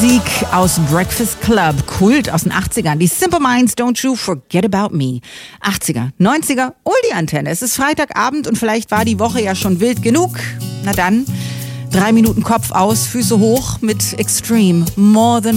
Musik aus Breakfast Club, Kult aus den 80ern. Die Simple Minds, Don't You Forget About Me. 80er, 90er, Oldie-Antenne. Es ist Freitagabend und vielleicht war die Woche ja schon wild genug. Na dann, 3 Minuten Kopf aus, Füße hoch mit Extreme, More Than